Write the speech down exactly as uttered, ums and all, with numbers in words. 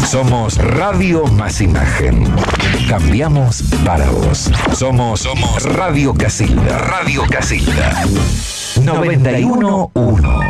Somos Radio Más Imagen. Cambiamos para vos. Somos, somos Radio Casilda. Radio Casilda. noventa y uno punto uno.